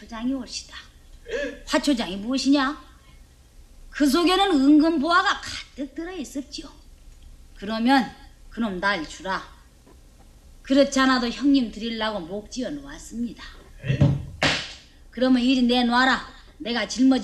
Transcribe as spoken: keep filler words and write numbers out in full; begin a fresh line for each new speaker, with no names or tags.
화초장이 옳시다. 화초장이 무엇이냐? 그 속에는 은근보화가 가득 들어있었지요. 그러면 그놈 날 주라. 그렇지 않아도 형님 드리려고 목 지어 놓았습니다. 그러면 이리 내놔라. 내가 짊어지